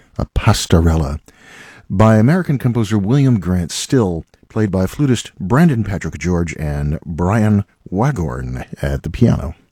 a pastorella, by American composer William Grant Still, played by flutist Brandon Patrick George and Brian Wagorn at the piano.